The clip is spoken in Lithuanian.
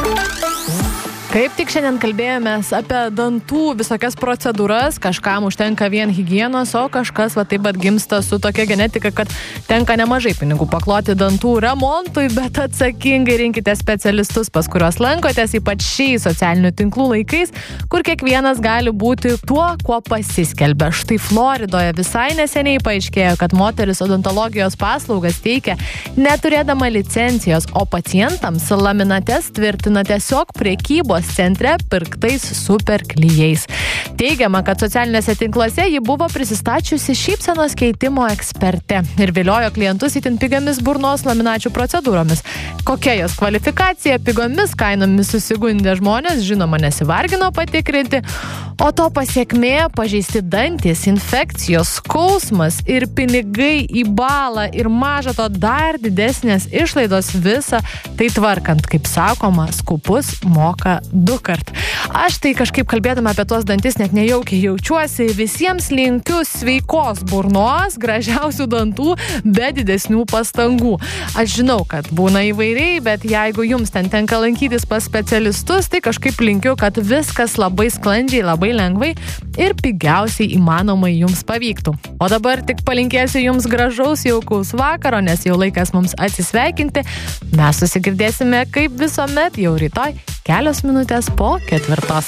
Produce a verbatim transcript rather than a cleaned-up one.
Kaip tik šiandien kalbėjomės apie dantų visokias procedūras, kažkam užtenka vien higienos, o kažkas va taip pat gimsta su tokia genetika, kad tenka nemažai pinigų pakloti dantų remontui, bet atsakingai rinkite specialistus, pas kuriuos lankotės, ypač šiais socialinių tinklų laikais, kur kiekvienas gali būti tuo, kuo pasiskelbia. Štai Floridoje visai neseniai paaiškėjo, kad moteris odontologijos paslaugas teikia neturėdama licencijos, o pacientams laminates tvirtina tiesiog prekybos centre pirktais super klijais. Teigiama, kad socialiniuose tinkluose ji buvo prisistačiusi šypsenos keitimo eksperte ir viliojo klientus itin pigiamis burnos laminačių procedūromis. Kokia jos kvalifikacija, pigomis kainomis susigundė žmonės, žinoma, nesivargino patikrinti, o to pasiekmė pažeisti dantys, infekcijos, skausmas ir pinigai į balą ir maža to dar didesnės išlaidos visą tai tvarkant, kaip sakoma, skupus moka du kart. Aš tai kažkaip kalbėdama apie tuos dantis net nejaukiai jaučiuosi, visiems linkiu sveikos burnos, gražiausių dantų, be didesnių pastangų. Aš žinau, kad būna įvairiai, bet jeigu jums ten tenka lankytis pas specialistus, tai kažkaip linkiu, kad viskas labai sklandžiai, labai lengvai ir pigiausiai įmanomai jums pavyktų. O dabar tik palinkėsiu jums gražaus, jaukaus vakaro, nes jau laikas mums atsisveikinti. Mes susigirdėsime kaip visuomet jau rytoj, kelios minutės po ketvirtos.